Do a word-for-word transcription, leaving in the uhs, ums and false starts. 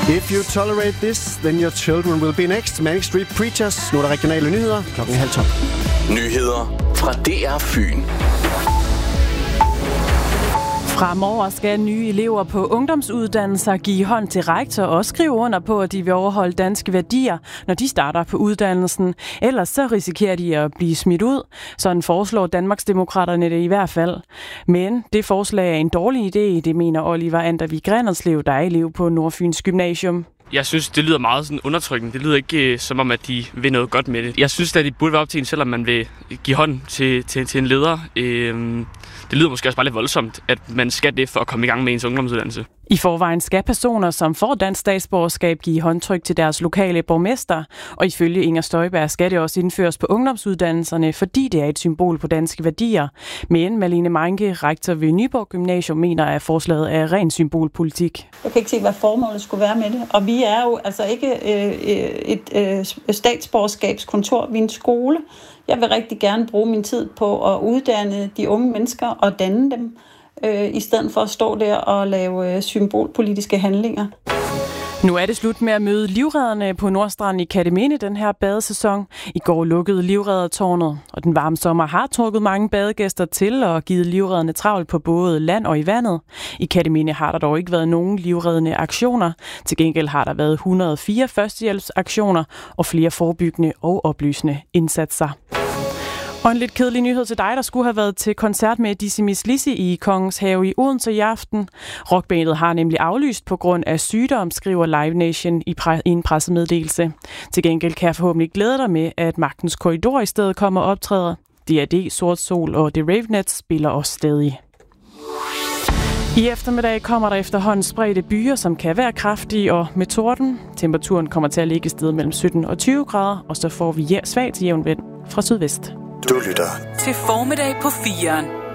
If you tolerate this, then your children will be next. Manic Street Preachers. Nu er der regionale nyheder. Klokken halv tolv. Nyheder fra D R Fyn. Fremover skal nye elever på ungdomsuddannelser give hånd til rektor og skrive under på, at de vil overholde danske værdier, når de starter på uddannelsen. Ellers så risikerer de at blive smidt ud. Sådan foreslår Danmarksdemokraterne det i hvert fald. Men det forslag er en dårlig idé, det mener Oliver Andervig Granderslev, der er elev på Nordfyns Gymnasium. Jeg synes, det lyder meget sådan undertrykkende. Det lyder ikke øh, som om, at de vil noget godt med det. Jeg synes, at det burde være op til en, selvom man vil give hånd til, til, til en leder. Øh, det lyder måske også bare lidt voldsomt, at man skal det for at komme i gang med ens ungdomsuddannelse. I forvejen skal personer, som får dansk statsborgerskab, give håndtryk til deres lokale borgmester, og ifølge Inger Støjberg skal det også indføres på ungdomsuddannelserne, fordi det er et symbol på danske værdier. Men Malene Meinke, rektor ved Nyborg Gymnasium, mener, at forslaget er ren symbolpolitik. Jeg kan ikke se, hvad formålet skulle være med det, og vi er jo altså ikke øh, et øh, statsborgerskabskontor, vi er en skole. Jeg vil rigtig gerne bruge min tid på at uddanne de unge mennesker og danne dem, øh, i stedet for at stå der og lave øh, symbolpolitiske handlinger. Nu er det slut med at møde livredderne på Nordstrand i Kerteminde den her badesæson. I går lukkede livreddertårnet, og den varme sommer har trukket mange badegæster til og givet livredderne travlt på både land og i vandet. I Kerteminde har der dog ikke været nogen livreddende aktioner. Til gengæld har der været et hundrede og fire førstehjælpsaktioner og flere forebyggende og oplysende indsatser. Og en lidt kedelig nyhed til dig, der skulle have været til koncert med Dizzy Miss Lizzy i Kongens Have i Odense i aften. Rockbandet har nemlig aflyst på grund af sygdom, skriver Live Nation i, pre- i en pressemeddelelse. Til gengæld kan jeg forhåbentlig glæde dig med, at Magtens Korridor i stedet kommer og optræder. D R D, Sort Sol og The Ravenettes spiller også stadig. I eftermiddag kommer der efterhånden spredte byer, som kan være kraftige og med torden. Temperaturen kommer til at ligge et sted mellem sytten og tyve grader, og så får vi svagt jævn vind fra sydvest. Du lytter til Formiddag på firen.